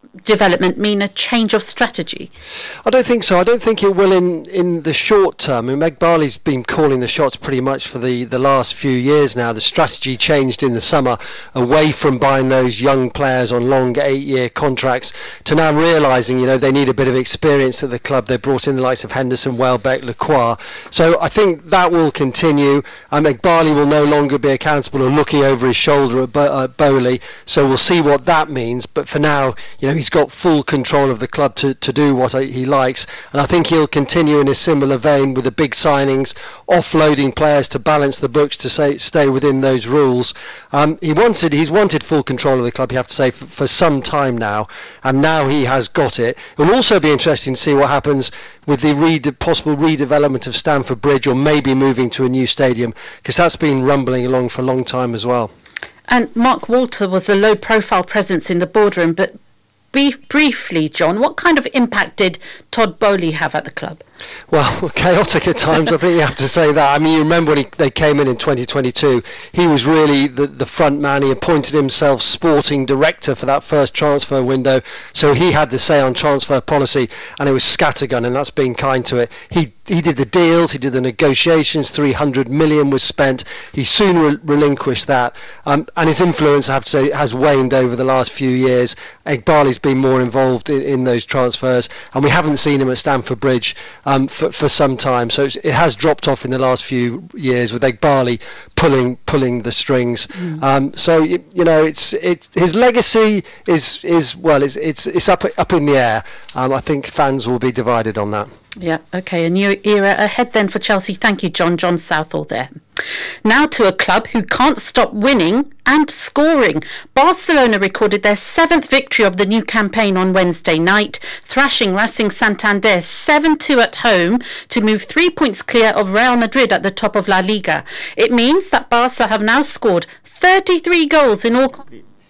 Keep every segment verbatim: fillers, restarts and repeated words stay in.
development mean a change of strategy? I don't think so. I don't think it will in, in the short term. I mean, Eghbali's been calling the shots pretty much for the, the last few years now. The strategy changed in the summer away from buying those young players on long eight-year contracts to now realising, you know, they need a bit of experience at the club. They brought in the likes of Henderson, Welbeck, Lacroix. So I think that will continue. Um, Eghbali will no longer be accountable or looking over his shoulder at Bo- uh, Bowley. So we'll see what that means. But for now, you know, he's got full control of the club to, to do what he likes, and I think he'll continue in a similar vein with the big signings, offloading players to balance the books to say, stay within those rules. Um, he wanted he's wanted full control of the club, you have to say, for, for some time now, and now he has got it. It will also be interesting to see what happens with the re- possible redevelopment of Stamford Bridge, or maybe moving to a new stadium, because that's been rumbling along for a long time as well. And Mark Walter was a low-profile presence in the boardroom, but brief, briefly, John, what kind of impact did Todd Bowley have at the club? Well, chaotic at times, I think you have to say that. I mean, you remember when he, they came in in twenty twenty-two, he was really the, the front man. He appointed himself sporting director for that first transfer window, so he had the say on transfer policy, and it was scattergun, and that's being kind to it. He he did the deals, he did the negotiations, three hundred million was spent. He soon re- relinquished that, um, and his influence, I have to say, has waned over the last few years. Eghbali's been more involved in, in those transfers, and we haven't seen him at Stamford Bridge Um, for, for some time, so it's, it has dropped off in the last few years with Eghbali pulling pulling the strings. Mm. Um, so you, you know, it's it's his legacy is is well, it's it's it's up up in the air. Um, I think fans will be divided on that. Yeah, okay, a new era ahead then for Chelsea. Thank you, John. John Southall there. Now to a club who can't stop winning and scoring. Barcelona recorded their seventh victory of the new campaign on Wednesday night, thrashing Racing Santander seven two at home to move three points clear of Real Madrid at the top of La Liga. It means that Barca have now scored thirty-three goals in all.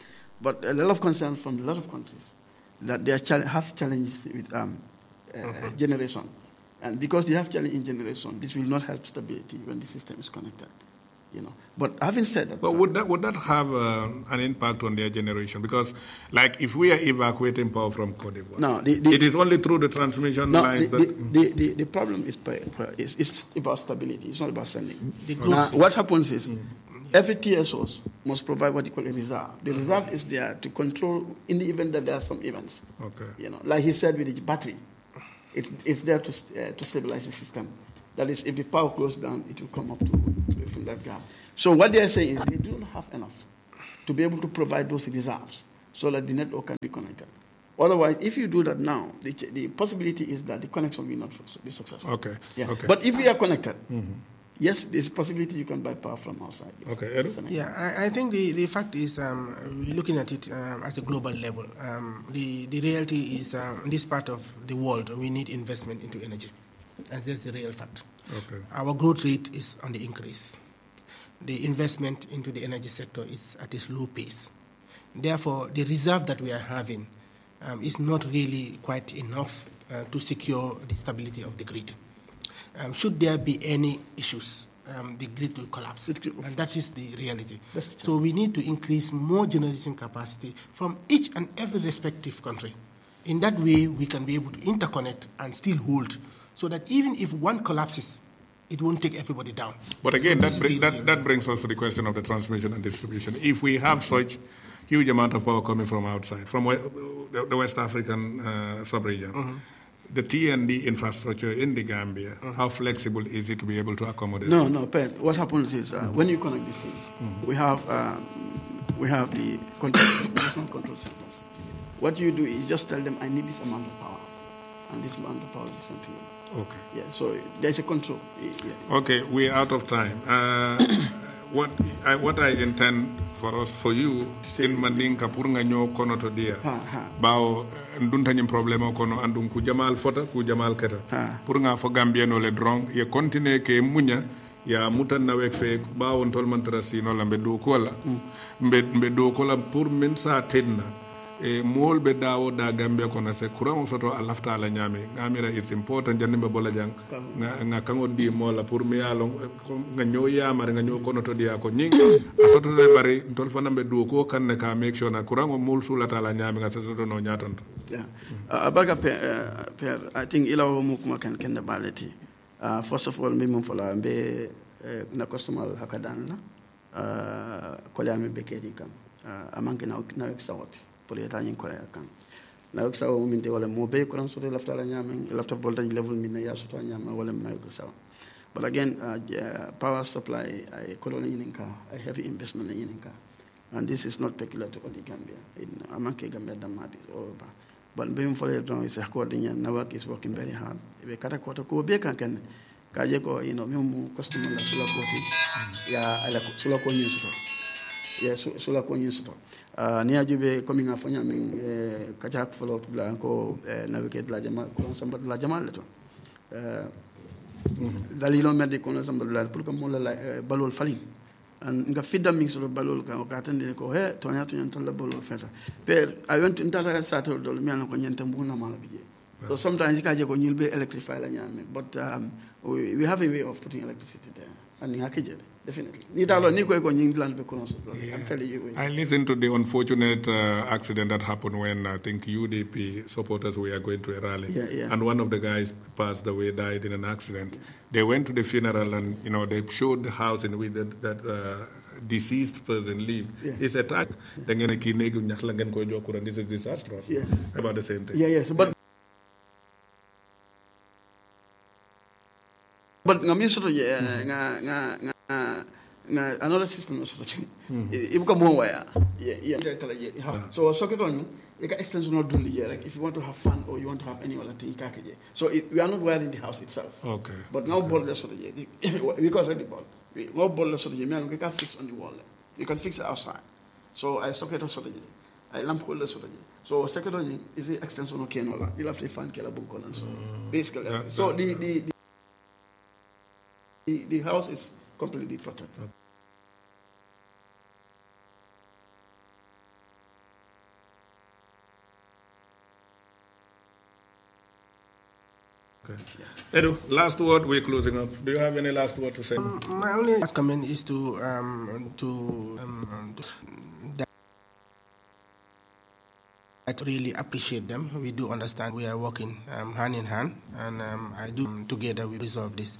But a lot of concern from a lot of countries that they are have challenges with um, uh, mm-hmm. generation. And because they have challenge in generation, this will not help stability when the system is connected, you know. But having said that, but would that would that have uh, an impact on their generation? Because, like, if we are evacuating power from Cote d'Ivoire, no, the, the, it is only through the transmission no, lines the, that. The, the, the problem is, is it's about stability. It's not about sending. Now, what happens is mm. every T S Os must provide what you call a reserve. The mm-hmm. reserve is there to control in the event that there are some events. Okay. You know, like he said with the battery. It, it's there to uh, to stabilize the system. That is, if the power goes down, it will come up to, to fill that gap. So what they are saying is they do not have enough to be able to provide those reserves so that the network can be connected. Otherwise, if you do that now, the, the possibility is that the connection will not be successful. Okay. Yeah. Okay. But if we are connected, mm-hmm. yes, there's a possibility you can buy power from outside. Okay. Yeah, I, I think the, the fact is um, we're looking at it um, as a global level. Um, the, the reality is um, in this part of the world, we need investment into energy. And that's the real fact. Okay. Our growth rate is on the increase. The investment into the energy sector is at a slow pace. Therefore, the reserve that we are having um, is not really quite enough uh, to secure the stability of the grid. Um, should there be any issues, um, the grid will collapse, and that is the reality. So we need to increase more generation capacity from each and every respective country. In that way, we can be able to interconnect and still hold, so that even if one collapses, it won't take everybody down. But again, so that, bring, that, that brings us to the question of the transmission and distribution. If we have such huge amount of power coming from outside, from the West African uh, sub-region, mm-hmm. the T and D infrastructure in the Gambia, mm-hmm. how flexible is it to be able to accommodate? No, no, Ben. What happens is uh, mm-hmm. when you connect these things, mm-hmm. we have um, we have the control, control centers. What you do is just tell them, I need this amount of power, and this amount of power is sent to you. Okay. Yeah. So there's a control. Yeah. Okay, we're out of time. Uh, what I what I intend for us for you in Mandinka pour nga ñoo kono to dia bawo ndunta ñim problème kono andum ku jamal fota ku jamal keta pour nga fo gambieno le drong ye continuer ke munya ya mutan na wek fe bawo tol man trasino la mbe do ko la mbe mbe do ko la pour men sa tenna e molbe dawo da Gambia kono se courant soto a lafta la nyame ngamira it's important jande be bola jang nga nga kango di mola pour mi yalo nga nyo yamare nga nyo kono to dia ko nying a soto le bari tol fana be do ko kan ne ka make sure na courant mol sulata la nyame nga soto no nyatan yeah abaga per I think ila mo kuma kan ken da baleti first of all mi mum fala be na customer hakadan la ko yami be kedi kam amanke na na exawati pour yeta nyin ko kan na ko sawo min de wala mo be ko so de lafta la nyam lafta voltage level min na ya so to nyam wala na ko sawo but again uh, uh, power supply I colony in ka I heavy investment in ka and this is not peculiar to the Gambia in amanke Gambia damati or but be for the is according and na work is working very hard be kata ko ko be kan kan ka je ko you know mi customer la sula ko ti ya ala sula ko nyi so ya sula ko nyi so Uh, ni ajube coming afanya min eh, kachak follow bla ko eh, navigate la jama ko sambat la jama le to euh dalilo medde ko sambat la pour que mo la eh, balol falin an nga fidda min so balol ka ka tande ko he to nya to nya to la balol feta per I went to intata sato do mi an ko nyenta mbuna mala bije so sometimes ka je ko nyilbe electrify la nyame but um, we, we have a way of putting electricity there and ni hakije definitely. Yeah. I'm telling you. I listened to the unfortunate uh, accident that happened when I think U D P supporters were going to a rally, yeah, yeah. and one of the guys passed away, died in an accident. Yeah. They went to the funeral, and you know they showed the house in which that, that uh, deceased person lived. Yeah. It's a track. Then this is disastrous. Yeah. About the same thing. Yeah, yes, but. But ngami soto je nga nga nga nga another system soto je ibuka mo waya yeah yeah tell you so socket on you can extension not do je like if you want to have fun or you want to have any other thing ka je so it, we are not wiring the house itself okay but now ball the soto je because ready ball we no ball the soto je me we can fix on the wall you can fix it outside so I socket on soto je I lamp holder soto je so socket on is the extension okay no la you have to find kala bunko so basically yeah, so the the, the The, the house is completely protected. Okay. Edu, last word, we're closing up. Do you have any last word to say? Um, my only last comment is to um, to, um, to that I really appreciate them. We do understand we are working um, hand in hand, and um, I do um, together we resolve this.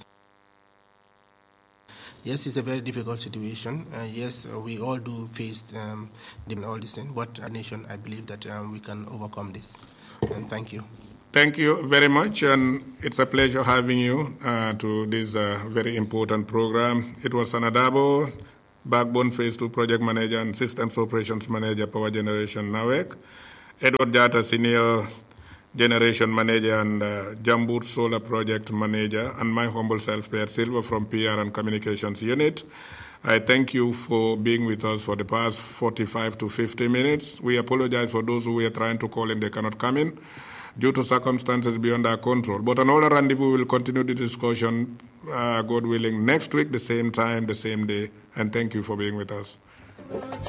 Yes, it's a very difficult situation. Uh, yes, uh, we all do face um, all these things, but a nation, I believe that um, we can overcome this. And thank you. Thank you very much, and it's a pleasure having you uh, to this uh, very important program. It was Sanadabo, Backbone Phase two Project Manager and Systems Operations Manager, Power Generation, NAWEC, Edward Jata, Senior Generation Manager and uh, Jambur Solar Project Manager, and my humble self, Pierre Silva from P R and Communications Unit. I thank you for being with us for the past forty-five to fifty minutes. We apologize for those who were trying to call in, they cannot come in due to circumstances beyond our control. But on all around, we will continue the discussion, uh, God willing, next week, the same time, the same day. And thank you for being with us.